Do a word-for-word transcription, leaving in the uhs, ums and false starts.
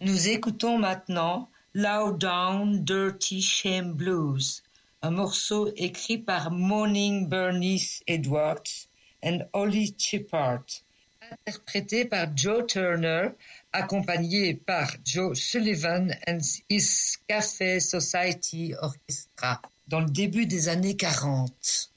Nous écoutons maintenant Low Down Dirty Shame Blues, un morceau écrit par Moaning Bernice Edwards et Holly Chippard, interprété par Joe Turner, accompagné par Joe Sullivan and his Cafe Society Orchestra, dans le début des années quarante.